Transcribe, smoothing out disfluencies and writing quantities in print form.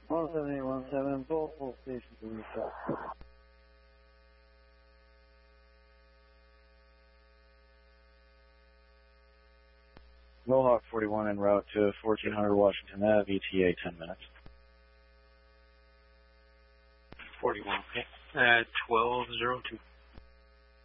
17817, full station to reset. Mohawk 41 en route to 1400 Washington Ave, ETA 10 minutes. 41, okay. 1202.